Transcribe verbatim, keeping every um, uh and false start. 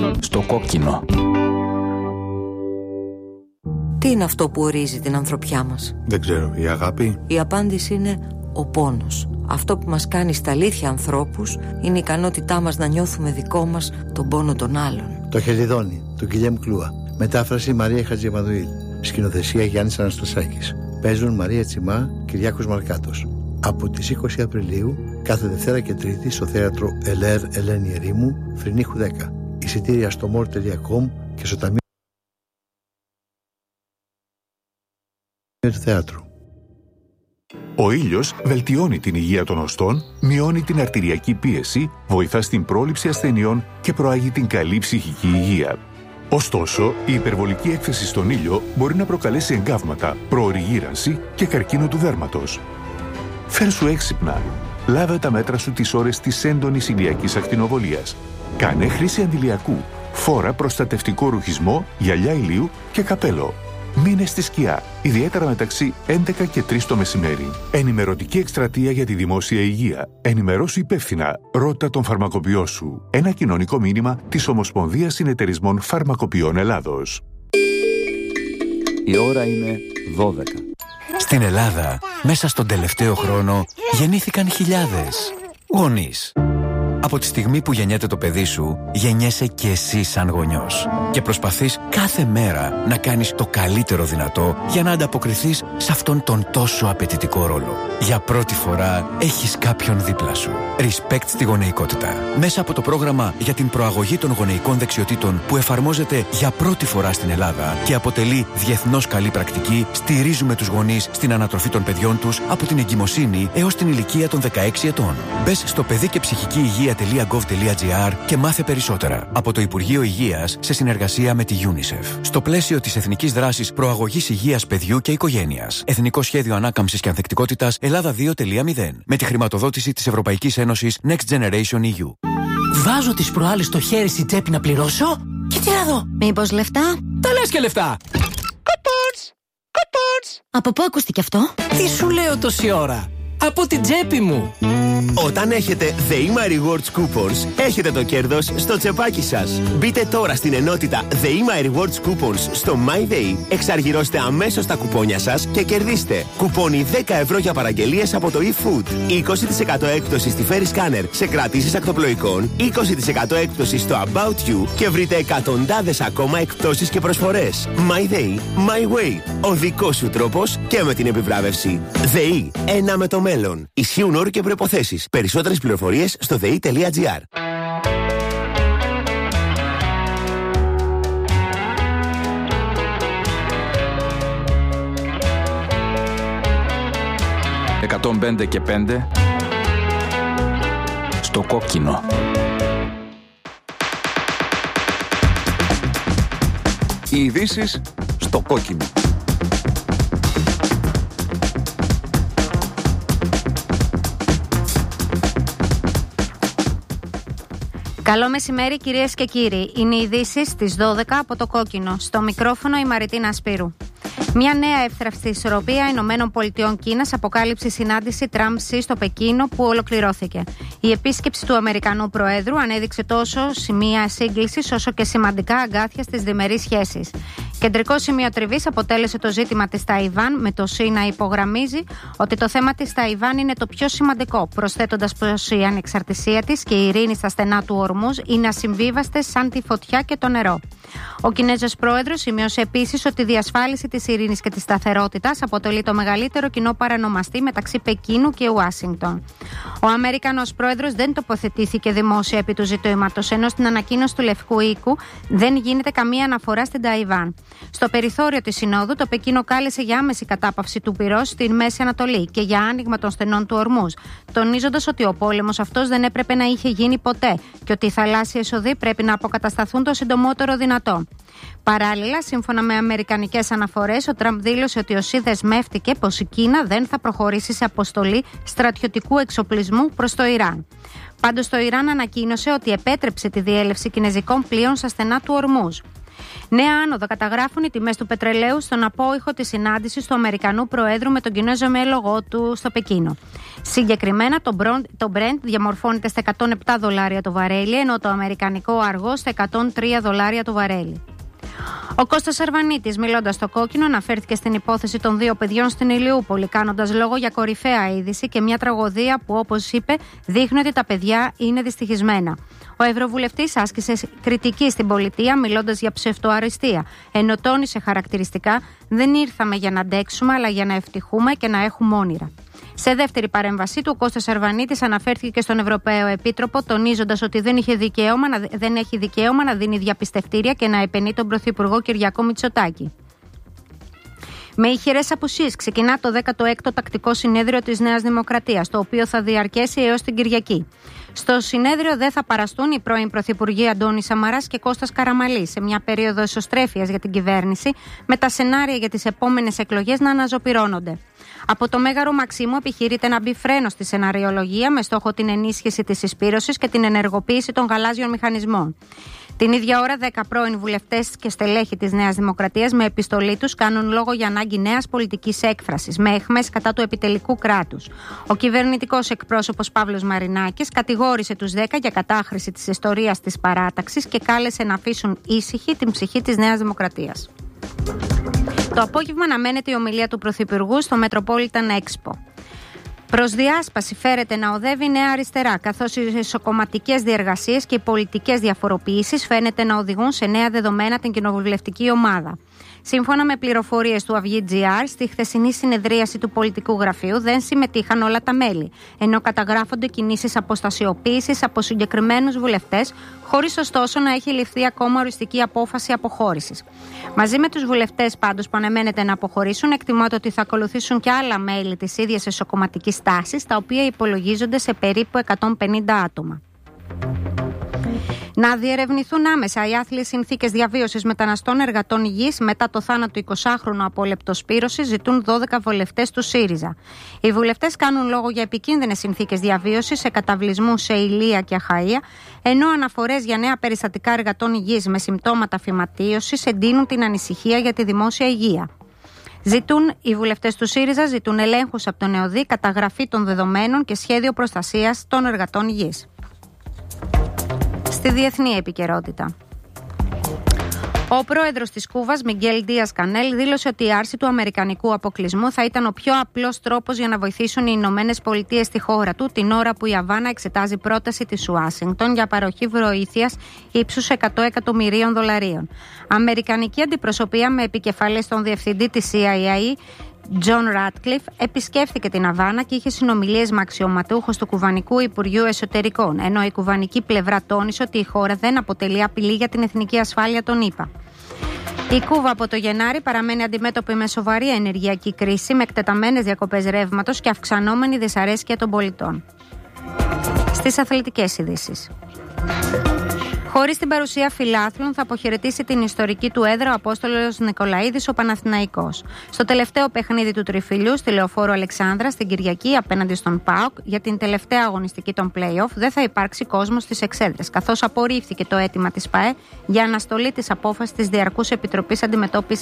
Στο κόκκινο. Τι είναι αυτό που ορίζει την ανθρωπιά μας? Δεν ξέρω, η αγάπη? Η απάντηση είναι ο πόνος. Αυτό που μας κάνει στα αλήθεια ανθρώπους είναι η ικανότητά μας να νιώθουμε δικό μας τον πόνο των άλλων. Το Χελιδόνι, του Γκυλιέμ Κλούα. Μετάφραση Μαρία Χατζημανουήλ. Σκηνοθεσία Γιάννης Αναστασάκης. Παίζουν Μαρία Τσιμά, Κυριάκος Μαρκάτος. Από τις είκοσι Απριλίου, κάθε Δευτέρα και Τρίτη στο θέατρο Ελέρ Ελένη Ερήμου, Φρυνίχου δέκα. Εισιτήρια στο μορ τελεία κομ και στο ταμείο του θεάτρου. Ο ήλιος βελτιώνει την υγεία των οστών, μειώνει την αρτηριακή πίεση, βοηθά στην πρόληψη ασθενειών και προάγει την καλή ψυχική υγεία. Ωστόσο, η υπερβολική έκθεση στον ήλιο μπορεί να προκαλέσει εγκάβματα, προωρή γύρανση και καρκίνο του δέρματος. Φέρσου έξυπνα. Λάβε τα μέτρα σου τις ώρες της έντονης ηλιακής ακτινοβολίας. Κάνε χρήση αντιλιακού. Φόρα προστατευτικό ρουχισμό, γυαλιά ηλίου και καπέλο. Μείνε στη σκιά, ιδιαίτερα μεταξύ έντεκα και τρεις το μεσημέρι. Ενημερωτική εκστρατεία για τη δημόσια υγεία. Ενημερώσου υπεύθυνα. Ρώτα τον φαρμακοποιό σου. Ένα κοινωνικό μήνυμα της Ομοσπονδίας Συνεταιρισμών Φαρμακοποιών Ελλάδος. Η ώρα είναι δώδεκα. Στην Ελλάδα, μέσα στον τελευταίο χρόνο, γεννήθηκαν χιλιάδες γονείς. Από τη στιγμή που γεννιέται το παιδί σου, γεννιέσαι και εσύ σαν γονιός. Και προσπαθείς κάθε μέρα να κάνεις το καλύτερο δυνατό για να ανταποκριθείς σε αυτόν τον τόσο απαιτητικό ρόλο. Για πρώτη φορά έχεις κάποιον δίπλα σου. Respect στη γονεϊκότητα. Μέσα από το πρόγραμμα για την προαγωγή των γονεϊκών δεξιοτήτων που εφαρμόζεται για πρώτη φορά στην Ελλάδα και αποτελεί διεθνώς καλή πρακτική, στηρίζουμε τους γονείς στην ανατροφή των παιδιών τους από την εγκυμοσύνη έως την ηλικία των δεκαέξι ετών. Μπες στο παιδί και ψυχική υγεία τελεία γκοβ τελεία τζι άρ και μάθε περισσότερα από το Υπουργείο Υγείας σε συνεργασία με τη UNICEF. Στο πλαίσιο της Εθνικής Δράσης Προαγωγής Υγείας Παιδιού και Οικογένειας. Εθνικό Σχέδιο Ανάκαμψης και Ανθεκτικότητας Ελλάδα δύο τελεία μηδέν. Με τη χρηματοδότηση της Ευρωπαϊκής Ένωσης Next Generation ι γιου. Βάζω τις προάλλες στο χέρι στην τσέπη να πληρώσω και τι να δω. Μήπως λεφτά? Τα λες και λεφτά. Coupons! Coupons! Από πού ακούστηκε αυτό? Τι σου λέω τόση ώρα? Από την τσέπη μου. Όταν έχετε ΔΕΗΜΑ Rewards Coupons, έχετε το κέρδος στο τσεπάκι σας. Μπείτε τώρα στην ενότητα ΔΕΗΜΑ Rewards Coupons στο MyDay, εξαργυρώστε αμέσως τα κουπόνια σας και κερδίστε κουπόνι δέκα ευρώ για παραγγελίες από το eFood, είκοσι τοις εκατό έκπτωση στη Ferry Scanner σε κρατήσεις ακτοπλοϊκών, είκοσι τοις εκατό έκπτωση στο About You και βρείτε εκατοντάδες ακόμα εκπτώσεις και προσφορές. MyDay, My Way. Ο δικός σου τρόπος και με την επιβράβευση. ΔΕΗ, ένα με το μέλλον. Ισχύουν όροι και προϋποθέσεις. Περισσότερες πληροφορίες στο δε ι τελεία τζι άρ. εκατόν πέντε και πέντε στο κόκκινο. Οι ειδήσεις στο κόκκινο. Καλό μεσημέρι κυρίες και κύριοι. Είναι οι ειδήσεις στις δώδεκα από το κόκκινο. Στο μικρόφωνο η Μαριτίνα Σπύρου. Μια νέα εύθραυστη ισορροπία Ηνωμένων Πολιτειών Κίνας αποκάλυψε η συνάντηση Τραμπ-Σι στο Πεκίνο που ολοκληρώθηκε. Η επίσκεψη του Αμερικανού Προέδρου ανέδειξε τόσο σημεία σύγκλησης όσο και σημαντικά αγκάθια στις διμερείς σχέσεις. Κεντρικό σημείο τριβής αποτέλεσε το ζήτημα της Ταϊβάν, με το ΣΥ να υπογραμμίζει ότι το θέμα της Ταϊβάν είναι το πιο σημαντικό, προσθέτοντας πως η ανεξαρτησία της και η ειρήνη στα στενά του Ορμούζ είναι ασυμβίβαστες σαν τη φωτιά και το νερό. Ο Κινέζος πρόεδρος σημείωσε επίσης ότι η διασφάλιση της ειρήνης και της σταθερότητας αποτελεί το μεγαλύτερο κοινό παρανομαστή μεταξύ Πεκίνου και Ουάσιγκτον. Ο Αμερικανός πρόεδρος δεν τοποθετήθηκε δημόσια επί του ζητήματος, ενώ στην ανακοίνωση του Λευκού Οίκου δεν γίνεται καμία αναφορά στην Ταϊβάν. Στο περιθώριο της Συνόδου, το Πεκίνο κάλεσε για άμεση κατάπαυση του πυρός στην Μέση Ανατολή και για άνοιγμα των στενών του Ορμούζ, τονίζοντας ότι ο πόλεμος αυτός δεν έπρεπε να είχε γίνει ποτέ και ότι οι θαλάσσιες οδοί πρέπει να αποκατασταθούν το συντομότερο δυνατό. Παράλληλα, σύμφωνα με αμερικανικές αναφορές, ο Τραμπ δήλωσε ότι ο ΣΥ δεσμεύτηκε πως η Κίνα δεν θα προχωρήσει σε αποστολή στρατιωτικού εξοπλισμού προς το Ιράν. Πάντως, το Ιράν ανακοίνωσε ότι επέτρεψε τη διέλευση κινεζικών πλοίων στα στενά του Ορμούζ. Νέα άνοδο καταγράφουν οι τιμές του πετρελαίου στον απόϊχο της συνάντησης του Αμερικανού Προέδρου με τον Κινέζο ομόλογό του στο Πεκίνο. Συγκεκριμένα, το Brent διαμορφώνεται στα εκατόν επτά δολάρια το βαρέλι, ενώ το αμερικανικό αργό στα εκατόν τρία δολάρια το βαρέλι. Ο Κώστας Αρβανίτης, μιλώντας στο Κόκκινο, αναφέρθηκε στην υπόθεση των δύο παιδιών στην Ηλιούπολη, κάνοντας λόγο για κορυφαία είδηση και μια τραγωδία που, όπως είπε, δείχνει ότι τα παιδιά είναι δυστυχισμένα. Ο Ευρωβουλευτής άσκησε κριτική στην πολιτεία, μιλώντας για ψευτοαριστεία, ενώ τόνισε χαρακτηριστικά: δεν ήρθαμε για να αντέξουμε, αλλά για να ευτυχούμε και να έχουμε όνειρα. Σε δεύτερη παρέμβασή του, ο Κώστας Αρβανίτης αναφέρθηκε και στον Ευρωπαίο Επίτροπο, τονίζοντας ότι δεν, είχε δικαίωμα να, δεν έχει δικαίωμα να δίνει διαπιστευτήρια και να επενεί τον Πρωθυπουργό Κυριάκο Μητσοτάκη. Με ηχηρές απουσίες ξεκινά το δέκατο έκτο τακτικό συνέδριο της Νέας Δημοκρατίας, το οποίο θα διαρκέσει έως την Κυριακή. Στο συνέδριο δεν θα παραστούν οι πρώην Πρωθυπουργοί Αντώνης Σαμαράς και Κώστας Καραμανλής, σε μια περίοδο εσωστρέφειας για την κυβέρνηση, με τα σενάρια για τις επόμενες εκλογές να αναζωπυρώνονται. Από το Μέγαρο Μαξίμου επιχειρείται να μπει φρένο στη σεναριολογία με στόχο την ενίσχυση της συσπήρωσης και την ενεργοποίηση των γαλάζιων μηχανισμών. Την ίδια ώρα, δέκα πρώην βουλευτές και στελέχη της Νέας Δημοκρατίας με επιστολή τους κάνουν λόγο για ανάγκη νέας πολιτικής έκφρασης, με αιχμές κατά του επιτελικού κράτους. Ο κυβερνητικός εκπρόσωπος Παύλος Μαρινάκης κατηγόρησε τους δέκα για κατάχρηση της ιστορίας της παράταξης και κάλεσε να αφήσουν ήσυχη την ψυχή της Νέας Δημοκρατίας. Το απόγευμα αναμένεται η ομιλία του Πρωθυπουργού στο Metropolitan Expo. Προς διάσπαση φέρεται να οδεύει η Νέα Αριστερά, καθώς οι εσωκομματικές διεργασίες και οι πολιτικές διαφοροποιήσεις φαίνεται να οδηγούν σε νέα δεδομένα την κοινοβουλευτική ομάδα. Σύμφωνα με πληροφορίες του Αυγή τζι αρ, στη χθεσινή συνεδρίαση του πολιτικού γραφείου δεν συμμετείχαν όλα τα μέλη, ενώ καταγράφονται κινήσεις αποστασιοποίησης από συγκεκριμένους βουλευτές, χωρίς ωστόσο να έχει ληφθεί ακόμα οριστική απόφαση αποχώρησης. Μαζί με τους βουλευτές πάντως που αναμένεται να αποχωρήσουν, εκτιμάται ότι θα ακολουθήσουν και άλλα μέλη της ίδιας εσωκομματικής τάσης, τα οποία υπολογίζονται σε περίπου εκατόν πενήντα άτομα. Να διερευνηθούν άμεσα οι άθλιες συνθήκες διαβίωσης μεταναστών εργατών υγιής μετά το θάνατο εικοσάχρονου από λεπτοσπύρωση, ζητούν δώδεκα βουλευτές του ΣΥΡΙΖΑ. Οι βουλευτές κάνουν λόγο για επικίνδυνες συνθήκες διαβίωσης σε καταβλισμούς σε Ηλία και Αχαΐα, ενώ αναφορές για νέα περιστατικά εργατών υγιής με συμπτώματα φυματίωσης εντείνουν την ανησυχία για τη δημόσια υγεία. Ζητούν, οι βουλευτές του ΣΥΡΙΖΑ ζητούν ελέγχους από τον ΕΟΔΗ, καταγραφή των δεδομένων και σχέδιο προστασίας των εργατών υγιής. Στη διεθνή επικαιρότητα. Ο πρόεδρος της Κούβας, Μιγγέλ Ντίας Κανέλ, δήλωσε ότι η άρση του αμερικανικού αποκλεισμού θα ήταν ο πιο απλός τρόπος για να βοηθήσουν οι Ηνωμένες Πολιτείες στη χώρα του, την ώρα που η Αβάνα εξετάζει πρόταση της Ουάσιγκτον για παροχή βοήθειας ύψους εκατό εκατομμυρίων δολαρίων. Αμερικανική αντιπροσωπεία με επικεφαλής τον διευθυντή της σι άι έι, Τζον Ράτκλιφ, επισκέφθηκε την Αβάνα και είχε συνομιλίες με αξιωματούχους του Κουβανικού Υπουργείου Εσωτερικών, ενώ η κουβανική πλευρά τόνισε ότι η χώρα δεν αποτελεί απειλή για την εθνική ασφάλεια των ΗΠΑ. Η Κούβα από το Γενάρη παραμένει αντιμέτωπη με σοβαρή ενεργειακή κρίση, με εκτεταμένες διακοπές ρεύματος και αυξανόμενη δυσαρέσκεια των πολιτών. Στις αθλητικές ειδήσεις. Χωρίς την παρουσία φιλάθλων, θα αποχαιρετήσει την ιστορική του έδρα ο Απόστολος Νικολαίδης, ο Παναθηναϊκός. Στο τελευταίο παιχνίδι του τριφυλιού, στη Λεωφόρο Αλεξάνδρα, στην Κυριακή, απέναντι στον ΠΑΟΚ, για την τελευταία αγωνιστική των play-off, δεν θα υπάρξει κόσμος στις εξέδρες, καθώς απορρίφθηκε το αίτημα της ΠΑΕ για αναστολή της απόφασης της Διαρκούς Επιτροπής Αντιμετώπισης